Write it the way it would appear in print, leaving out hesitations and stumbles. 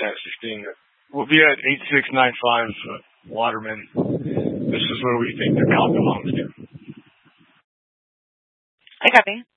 16. We'll be at 8695 Waterman. This is where we think the cow belongs to. I copy.